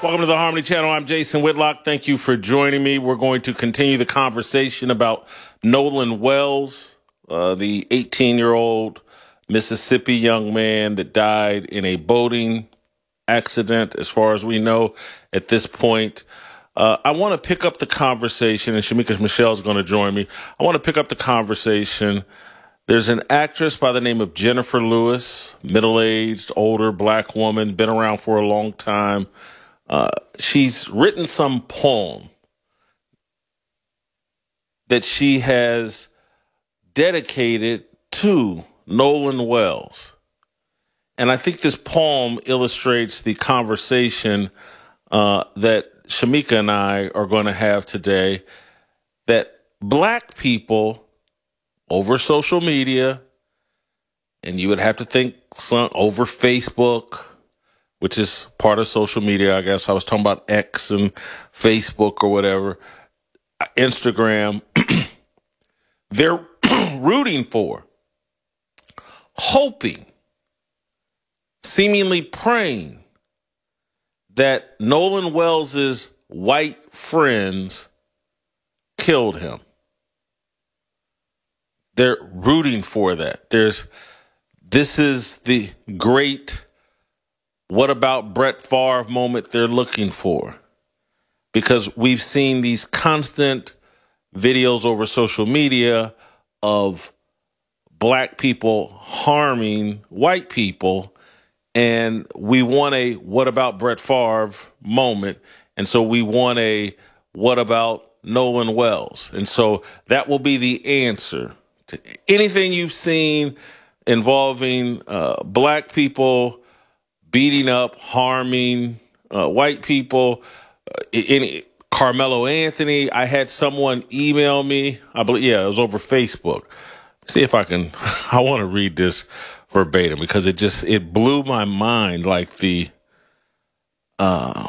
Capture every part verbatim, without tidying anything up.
Welcome to the Harmony Channel. I'm Jason Whitlock. Thank you for joining me. We're going to continue the conversation about Nolan Wells, uh, the eighteen-year-old Mississippi young man that died in a boating accident, as far as we know at this point. Uh, I want to pick up the conversation, and Shamika Michelle is going to join me. I want to pick up the conversation. There's an actress by the name of Jennifer Lewis, middle-aged, older, black woman, been around for a long time. Uh, she's written some poem that she has dedicated to Nolan Wells. And I think this poem illustrates the conversation uh, that Shamika and I are going to have today, that black people over social media, and you would have to think some over Facebook, which is part of social media, I guess. I was talking about X and Facebook or whatever, Instagram. They're rooting for, hoping, seemingly praying that Nolan Wells's white friends killed him. They're rooting for that. There's, this is the great what about Brett Favre moment they're looking for, because we've seen these constant videos over social media of black people harming white people, and we want a what about Brett Favre moment, and so we want a what about Nolan Wells, and so that will be the answer to anything you've seen involving uh, black people beating up, harming uh, white people. Uh, any Carmelo Anthony, I had someone email me. I believe, yeah, it was over Facebook. See if I can. I want to read this verbatim because it just it blew my mind. Like the uh,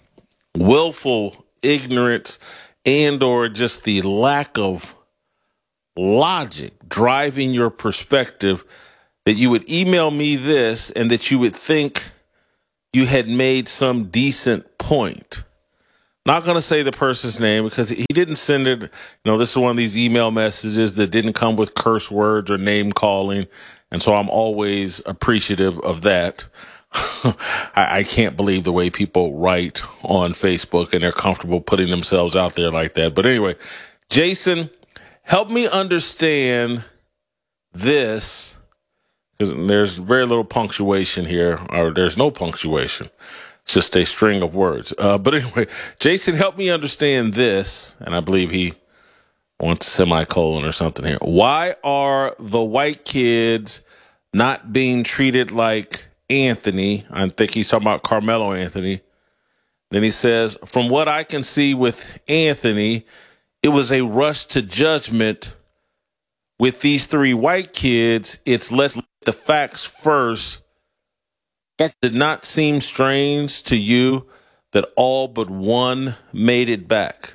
willful ignorance and or just the lack of logic driving your perspective, that you would email me this and that you would think you had made some decent point. Not going to say the person's name because he didn't send it. You know, this is one of these email messages that didn't come with curse words or name calling. And so I'm always appreciative of that. I, I can't believe the way people write on Facebook and they're comfortable putting themselves out there like that. But anyway, Jason, help me understand this. Because there's very little punctuation here, or there's no punctuation. It's just a string of words. Uh, but anyway, Jason, help me understand this. And I believe he wants a semicolon or something here. Why are the white kids not being treated like Anthony? I think he's talking about Carmelo Anthony. Then he says, from what I can see with Anthony, it was a rush to judgment. With these three white kids, it's let's let the facts first. Does it not seem strange to you that all but one made it back?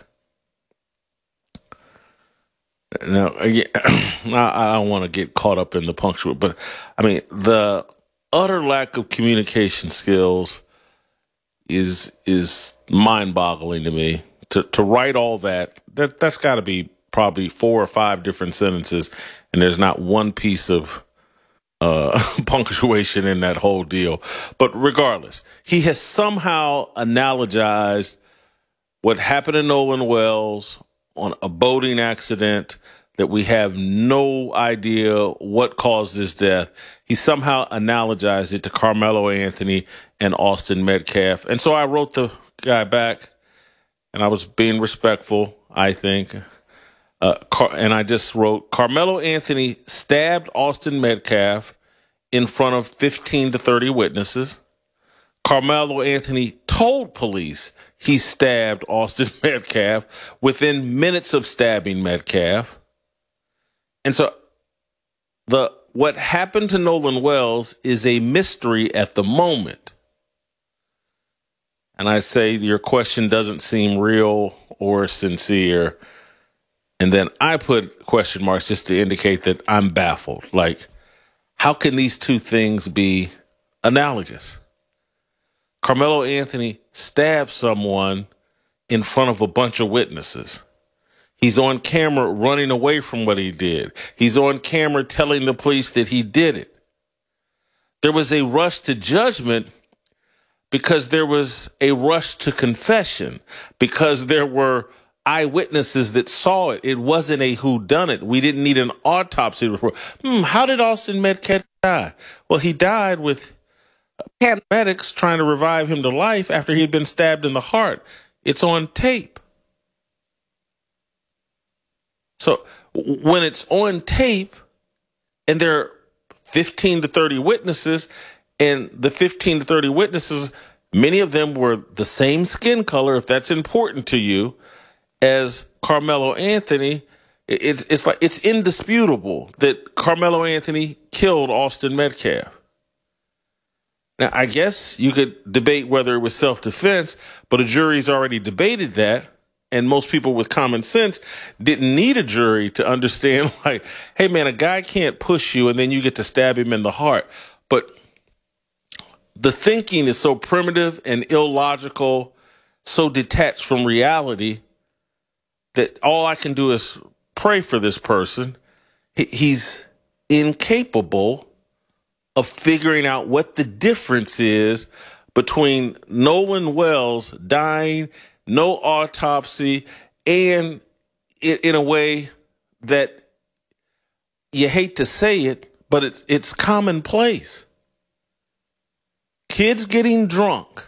Now, again, I don't want to get caught up in the punctual, but I mean, the utter lack of communication skills is is mind-boggling to me. To to write all that, that that's got to be probably four or five different sentences, and there's not one piece of uh, punctuation in that whole deal. But regardless, he has somehow analogized what happened to Nolan Wells on a boating accident that we have no idea what caused his death. He somehow analogized it to Carmelo Anthony and Austin Metcalf. And so I wrote the guy back, and I was being respectful, I think. Uh, Car- and I just wrote, Carmelo Anthony stabbed Austin Metcalf in front of fifteen to thirty witnesses. Carmelo Anthony told police he stabbed Austin Metcalf within minutes of stabbing Metcalf. And so the what happened to Nolan Wells is a mystery at the moment. And I say your question doesn't seem real or sincere. And then I put question marks just to indicate that I'm baffled. Like, how can these two things be analogous? Carmelo Anthony stabbed someone in front of a bunch of witnesses. He's on camera running away from what he did. He's on camera telling the police that he did it. There was a rush to judgment because there was a rush to confession, because there were eyewitnesses that saw it. It wasn't a whodunit. We didn't need an autopsy report. Hmm, how did Austin Metcalf die? Well, he died with paramedics trying to revive him to life after he had been stabbed in the heart. It's on tape. So when it's on tape and there are fifteen to thirty witnesses, and the fifteen to thirty witnesses, many of them were the same skin color, if that's important to you, as Carmelo Anthony, it's it's like it's indisputable that Carmelo Anthony killed Austin Metcalf. Now, I guess you could debate whether it was self-defense, but a jury's already debated that. And most people with common sense didn't need a jury to understand, like, hey, man, a guy can't push you and then you get to stab him in the heart. But the thinking is so primitive and illogical, so detached from reality, that all I can do is pray for this person. He's incapable of figuring out what the difference is between Nolan Wells dying, no autopsy, and in a way that you hate to say it, but it's it's commonplace. Kids getting drunk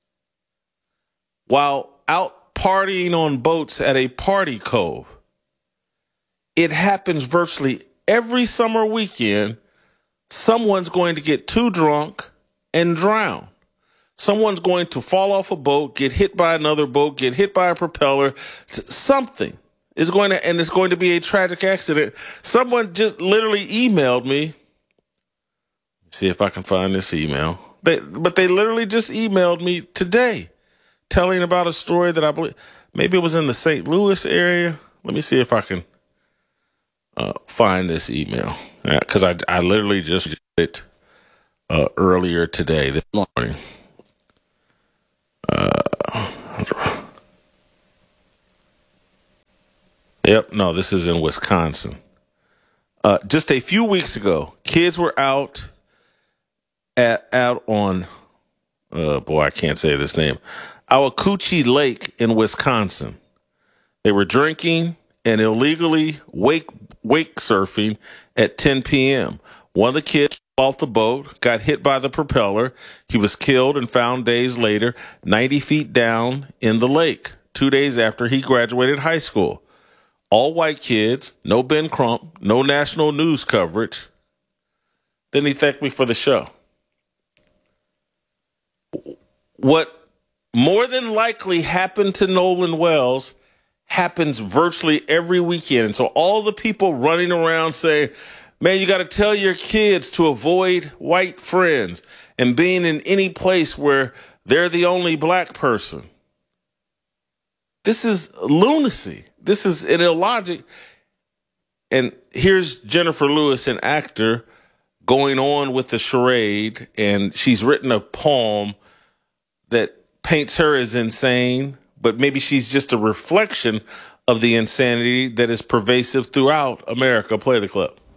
while out partying on boats at a party cove. It happens virtually every summer weekend. Someone's going to get too drunk and drown. Someone's going to fall off a boat, get hit by another boat, get hit by a propeller. Something is going to, and it's going to be a tragic accident. Someone just literally emailed me. See if I can find this email. They, but they literally just emailed me today telling about a story that I believe, maybe it was in the Saint Louis area. Let me see if I can uh, find this email. Because I, I literally just did it uh, earlier today, this morning. Uh, yep, no, this is in Wisconsin. Uh, just a few weeks ago, kids were out at out on, uh, boy, I can't say this name, Awakoochee Lake in Wisconsin. They were drinking and illegally wake wake surfing at ten p.m. One of the kids fell off the boat, got hit by the propeller. He was killed and found days later, ninety feet down in the lake, two days after he graduated high school. All white kids, no Ben Crump, no national news coverage. Then he thanked me for the show. What more than likely happened to Nolan Wells happens virtually every weekend. And so all the people running around saying, man, you got to tell your kids to avoid white friends and being in any place where they're the only black person. This is lunacy. This is an illogic. And here's Jennifer Lewis, an actor, going on with the charade, and she's written a poem that paints her as insane, but maybe she's just a reflection of the insanity that is pervasive throughout America. Play the clip.